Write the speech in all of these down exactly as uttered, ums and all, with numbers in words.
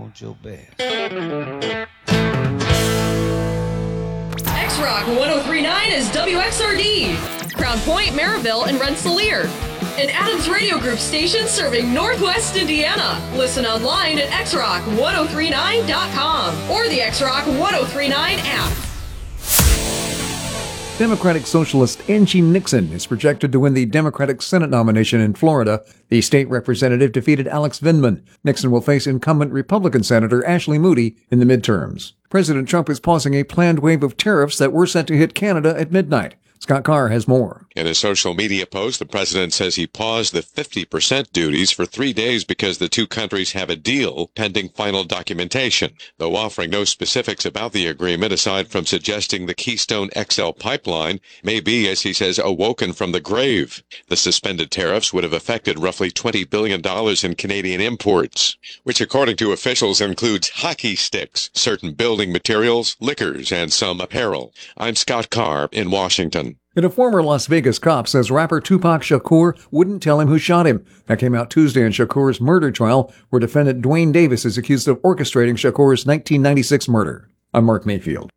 want your best. X-Rock one oh three point nine is W X R D, Crown Point, Maryville, and Rensselaer. An Adams Radio Group station serving Northwest Indiana. Listen online at x rock one oh three nine dot com or the X-Rock one oh three nine app. Democratic Socialist Angie Nixon is projected to win the Democratic Senate nomination in Florida. The state representative defeated Alex Vindman. Nixon will face incumbent Republican Senator Ashley Moody in the midterms. President Trump is pausing a planned wave of tariffs that were set to hit Canada at midnight. Scott Carr has more. In a social media post, the president says he paused the fifty percent duties for three days because the two countries have a deal pending final documentation, though offering no specifics about the agreement aside from suggesting the Keystone X L pipeline may be, as he says, awoken from the grave. The suspended tariffs would have affected roughly twenty billion dollars in Canadian imports, which according to officials includes hockey sticks, certain building materials, liquors, and some apparel. I'm Scott Carr in Washington. And a former Las Vegas cop says rapper Tupac Shakur wouldn't tell him who shot him. That came out Tuesday in Shakur's murder trial, where defendant Dwayne Davis is accused of orchestrating Shakur's nineteen ninety-six murder. I'm Mark Mayfield.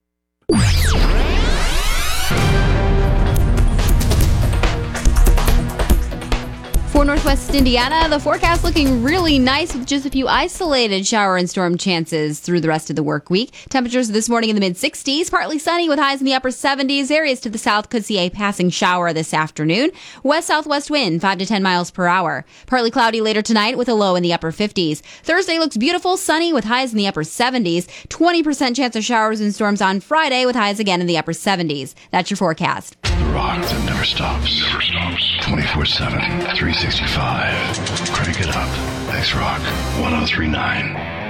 For Northwest Indiana, the forecast looking really nice with just a few isolated shower and storm chances through the rest of the work week. Temperatures this morning in the mid-sixties, partly sunny with highs in the upper seventies. Areas to the south could see a passing shower this afternoon. West-southwest wind, five to ten miles per hour. Partly cloudy later tonight with a low in the upper fifties. Thursday looks beautiful, sunny with highs in the upper seventies. twenty percent chance of showers and storms on Friday with highs again in the upper seventies. That's your forecast. The rock that never stops. Never stops. twenty-four seven, three sixty-five. Crank it up. X-Rock one oh three point nine.